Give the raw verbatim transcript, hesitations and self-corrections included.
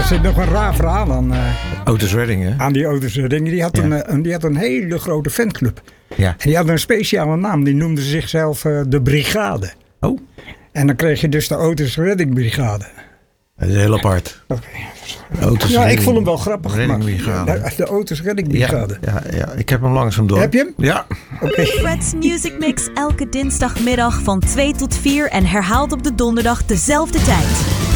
zit nog een raar verhaal aan, uh, Otis Redding, hè? aan die Otis Redding. Die had, ja. een, een, die had een hele grote fanclub. Ja. En die had een speciale naam. Die noemde zichzelf uh, de Brigade. Oh. En dan kreeg je dus de Otis Redding Brigade. Dat is heel apart. Okay. Otis ja, Redding, ik vond hem wel grappig. Redding Brigade. De, de Otis Redding Brigade. Ja, ja, ja, ik heb hem langzaam door. Heb je hem? Ja. Okay. Fred's Music Mix elke dinsdagmiddag van twee tot vier en herhaald op de donderdag dezelfde tijd.